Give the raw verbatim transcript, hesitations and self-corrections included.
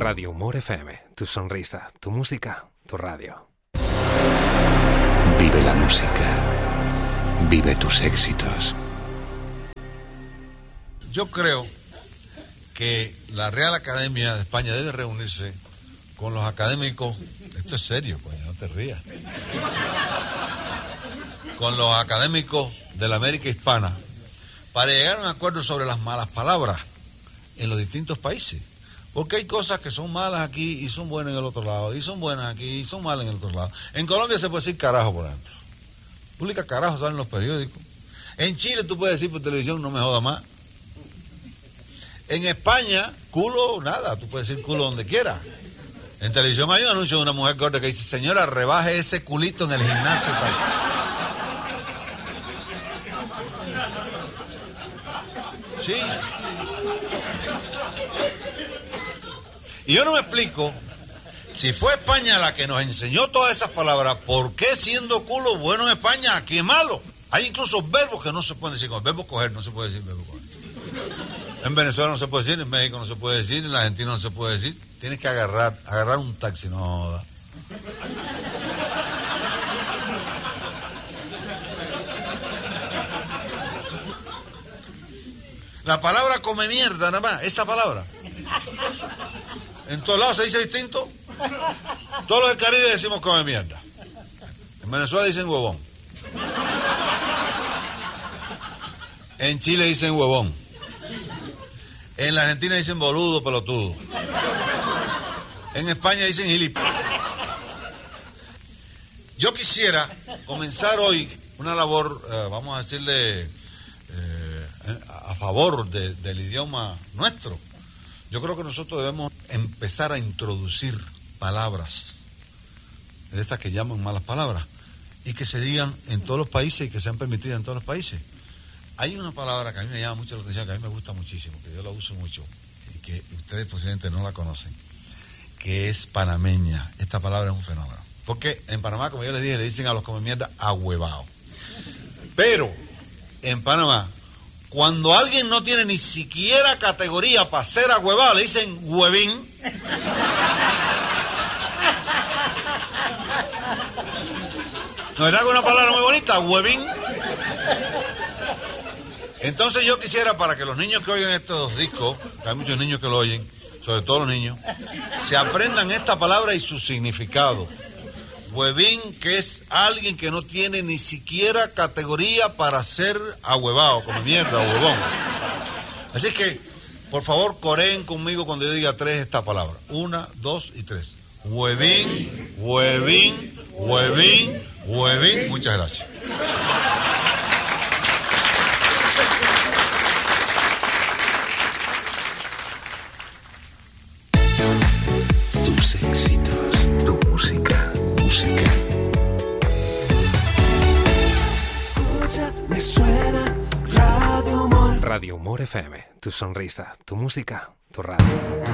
Radio Humor F M, tu sonrisa, tu música, tu radio. Vive la música. Vive tus éxitos. Yo creo que la Real Academia de España debe reunirse con los académicos, esto es serio, coño, no te rías, con los académicos de la América Hispana para llegar a un acuerdo sobre las malas palabras en los distintos países. Porque hay cosas que son malas aquí y son buenas en el otro lado, y son buenas aquí y son malas en el otro lado. En Colombia se puede decir carajo, por ejemplo. Publica carajo, salen en los periódicos. En Chile tú puedes decir por televisión, no me joda más. En España, culo, nada, tú puedes decir culo donde quieras. En televisión hay un anuncio de una mujer gorda que dice, señora, rebaje ese culito en el gimnasio. Tal. Sí. Y yo no me explico, si fue España la que nos enseñó todas esas palabras, ¿por qué siendo culo bueno en España, aquí es malo? Hay incluso verbos que no se pueden decir, como el verbo coger no se puede decir verbo coger. En Venezuela no se puede decir, en México no se puede decir, en la Argentina no se puede decir. Tienes que agarrar, agarrar un taxi, no joda. La palabra come mierda nada más, esa palabra. En todos lados se dice distinto. Todos los del Caribe decimos come mierda. En Venezuela dicen huevón. En Chile dicen huevón. En la Argentina dicen boludo, pelotudo. En España dicen gilipollas. Yo quisiera comenzar hoy una labor, eh, vamos a decirle, eh, a favor de, del idioma nuestro. Yo creo que nosotros debemos empezar a introducir palabras, de estas que llaman malas palabras, y que se digan en todos los países y que sean permitidas en todos los países. Hay una palabra que a mí me llama mucho la atención, que a mí me gusta muchísimo, que yo la uso mucho, y que ustedes posiblemente no la conocen, que es panameña. Esta palabra es un fenómeno. Porque en Panamá, como yo les dije, le dicen a los come mierda ahuevao. Pero en Panamá, cuando alguien no tiene ni siquiera categoría para ser ahuevado, le dicen huevín. ¿No es una palabra muy bonita? Huevín. Entonces yo quisiera, para que los niños que oyen estos discos, que hay muchos niños que lo oyen, sobre todo los niños, se aprendan esta palabra y su significado. Huevín, que es alguien que no tiene ni siquiera categoría para ser ahuevado, como mierda, huevón. Así que, por favor, coreen conmigo cuando yo diga tres esta palabra. Una, dos y tres. Huevín, huevín, huevín, huevín. Muchas gracias. Tus éxitos, tu música, música. Escucha, me suena Radio Humor. Radio Humor F M, tu sonrisa, tu música, tu radio.